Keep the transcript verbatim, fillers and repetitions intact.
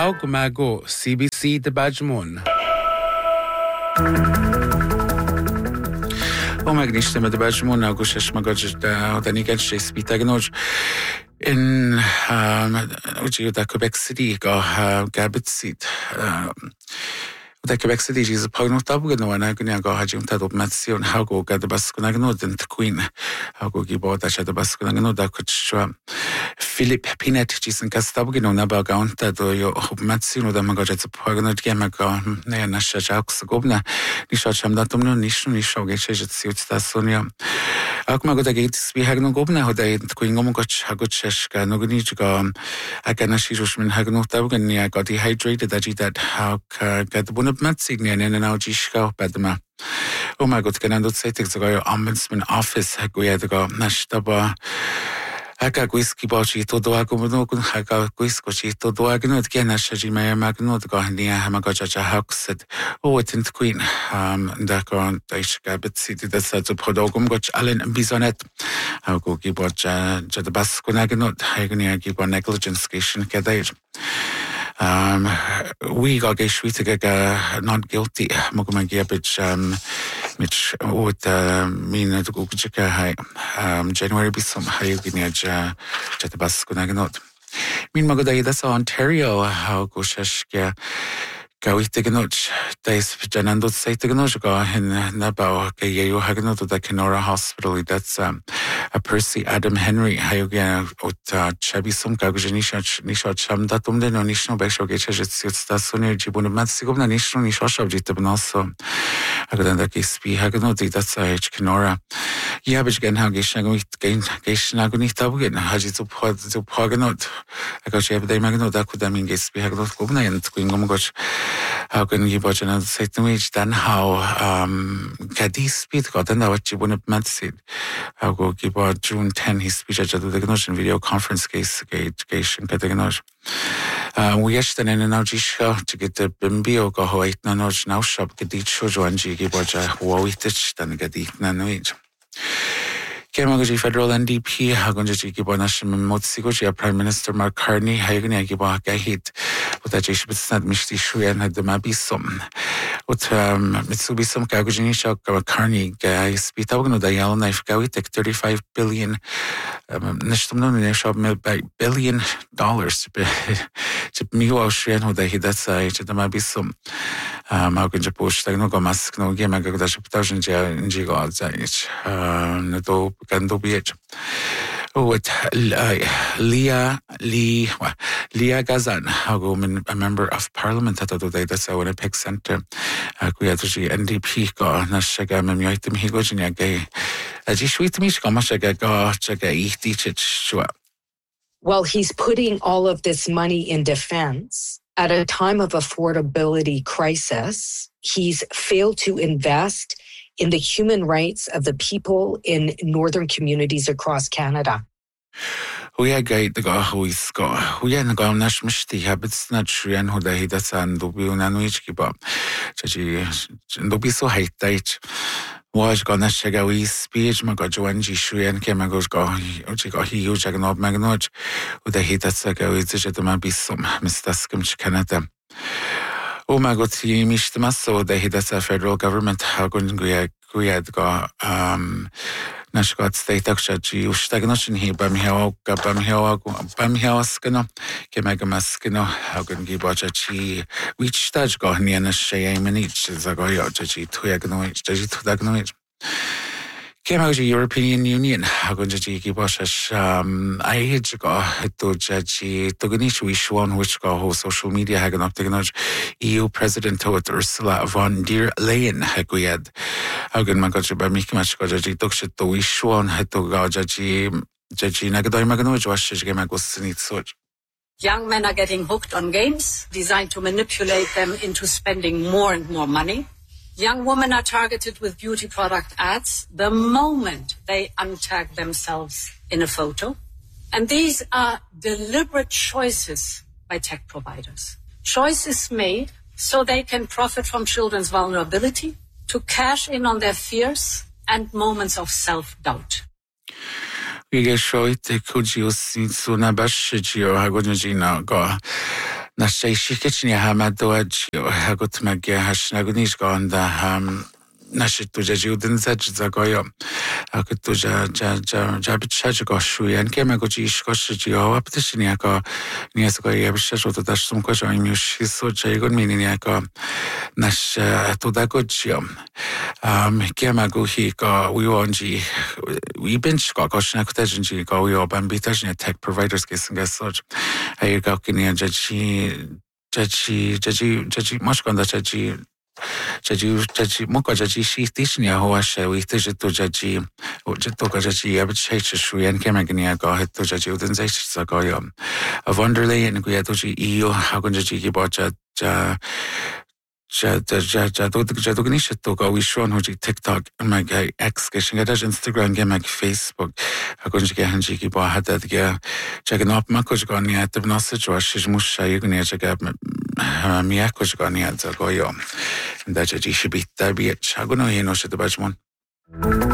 Haug Mago, C B C de Bajmon. O magnisztem de Bajmon, Augustus Magaj, da Nigel Spitagnoj. In uji da Quebec City go Gabit seat. Da Quebec City is a pogno tabu no na gnya go hajim ta do matsion hago ga de baskuna no den queen hago gibo da cha de baskuna no da kuchwa Philip Pinet jisen kastabu no na ba gaunta do yo matsion da maga ja pogno gema go ne na sha jaux gobna ni sha cham da tumno ni shu ni sho ge che siut sta sonia ak maga da ge spi hagno gobna ho da queen gom go hago chesh ga no gni ga akana shi jush min hagno tabu ni ga dehydrated that that how ga de Matsignian in an Aujishka Bedma. Oh my god, can I not say things to go ombudsman office? Haguiago, Nashtaba Haka whiskey bochi to Doago, Haka whiskochi to Doagno, Ganashaji Maya Magno, the Gohania Hamagoja Hawk said, oh, it isn't queen. Um, Dakon, Daishka, but city that said to Podogum, Goch Allen and Bisonet. I'll go give what Jadabasconaganot, Hagania give on negligence station, Kadage. Um, we got a shwita not guilty. Mogumagia bitch, um, which would mean that Gugika high, um, January be some high guinea, Jatabaskunaganot. Mean Magoda, that's Ontario, how Goshashka. Gawitiganoj, Dice Janando Saitaganoja in Nabao, Gayo Hagano, the Kenora Hospital. That's um, a Percy Adam Henry, Hayoga, Ota Chabisum, Gagujanisha, Nisha Chamdatum, the Nishno Besho Gacha, Stasuni, Jibun Matsigum, the Nishno Nisha Jitabin also. Agadan Gispi Hagano, that's a H Kenora. Yabage Gan Hagishan, Gain Gaishnagunitabugin, Hajitu Paganot. I got you every day Magno, that could I mean Gispi Haganot Gubna and Quingomgoch. How can you watch another site then how um Cadiz speed got and what you wouldn't meant said. How go give out June tenth his speech at the Gnotion video conference case education Cataganosh. Uh we actually then in an Algisha to get the Bimbio go ho eight nanoj now shop get each show and G give watch a Huawitich then get eat nanoj. Kemagoji federal N D P, Hagonji Gibonashim Motsigoji, Prime Minister Mark Carney, Hagani Giba Gahit, with a Jishbit Mishti Shuyan had the Mabisum. With Mitsubisum Gagojinisha Carney, Guy Spitagno, the yellow knife Gawitek, thirty-five billion, Nishtum billion dollars to Miwa Shuyan, who they hit that side to the Mabisum. Hagonja Push, no go mask, no game, Gagash Putajan Jigo, Nado. Can do it. Oh, it Leah Lee Leah Gazan, a member of Parliament at the day that's our Winnipeg Centre. Kuyaji N D P go Nashaga Mamioitim Higojinia Gay. As you sweet me, Gomashaga go Chaga eat Well, he's putting all of this money in defense at a time of affordability crisis. He's failed to invest in the human rights of the people in northern communities across Canada. We are guide the guy who is go. We are going to Nashmishti habits not true and who they that's and do be unanwich give up. Chachi do be so high tight. Was gonna shag a wee speech, Magajoanji Shuyan Kemagos go, Ochigo, he huge agnob magnoj, with the heat that's like a witch at the Mabisum, Mister Skimch Canada. Oh my god, you missed the so they hit us a federal government. How going to go um Nashgot state action you stagnation here Bamhiao Bamhiao Bamhiaskano Kemagamaskino how can give watch a chi which stage go near a shame in each is a goyo to acknowledge to acknowledge. Kemaji European Union, Hagunji Gibosh, um, I hit go to Jaji Togunish Wishwan, which go social media Hagan up technology, E U President Ursula von der Leyen Haguyad. Hagan Magaji by Mikimach Gojaji Dokshit to Wishwan, had to go Jaji Jaji Nagadoi Maganoj, Wash Gamagos in its search. Young men are getting hooked on games designed to manipulate them into spending more and more money. Young women are targeted with beauty product ads the moment they untag themselves in a photo. And these are deliberate choices by tech providers. Choices made so they can profit from children's vulnerability, to cash in on their fears and moments of self-doubt. We get show it could you see soon a bash you are going to go. na sé siketni ha ma doad ha got meg has na gunis ganda ham na się tu dzieci udędzać zagoją, a tu ja ja ja ja być go szujen, kiema go dziś koszczy jo, a pytasz nie jako nie jest go ja byś że to też są koszą im już jest co jego mieli jako nasz tu da go dzio, um kiema go hi go ująci i bench go koszna też nie go ujo ban też nie tech providers kiesem gasocz, a jego kinia dzieci dzieci dzieci dzieci masz konda dzieci Jadi, jadi, muka jadi si tisnya hoa se, wihti jitu jadi, jitu ka jadi ya bet sai shuyan kema gni aga het to jadi uden zai sa ga ya. A wonderlay en ku ya to ji io ha kun jadi ki ba ja ja ja ja ja to ja to gni shit to ga wi shon ho ji TikTok ma ga X ke shinga da Instagram ga ma Facebook ha kun ji han ji ki ba ha da ga ja ga nap ma ko ji ga ni at na se jo shi mu sai gni ja ga mi ecco ci con niente, con io. Da c'è ci bita, bi c'è con noi non c'è da bajmon.